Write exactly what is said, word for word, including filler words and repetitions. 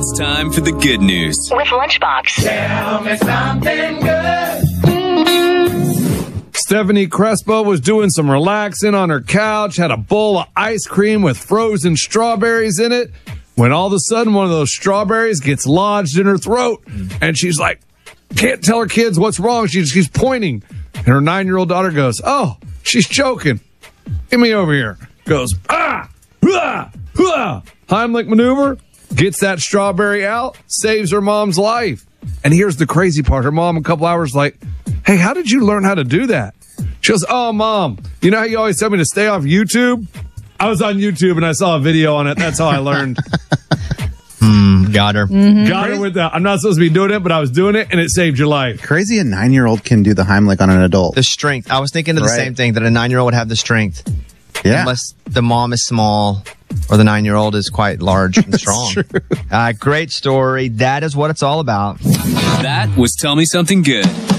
It's time for the good news with Lunchbox. Tell me something good. Stephanie Crespo was doing some relaxing on her couch, had a bowl of ice cream with frozen strawberries in it, when all of a sudden one of those strawberries gets lodged in her throat, and she's like, can't tell her kids what's wrong. She's, she's pointing, and her nine-year-old daughter goes, oh, she's choking. Get me over here. Goes, ah, ah, ah. Heimlich maneuver, gets that strawberry out, saves her mom's life. And here's the crazy part. Her mom, a couple hours like, hey, how did you learn how to do that? She goes, oh, Mom, you know how you always tell me to stay off YouTube? I was on YouTube and I saw a video on it. That's how I learned. mm, got her. Mm-hmm. Got her with that. I'm not supposed to be doing it, but I was doing it and it saved your life. Crazy a nine-year-old can do the Heimlich on an adult. The strength. I was thinking of the right. same thing, that a nine-year-old would have the strength. Yeah. Unless the mom is small or the nine-year-old is quite large and strong. Uh, great story. That is what it's all about. That was Tell Me Something Good.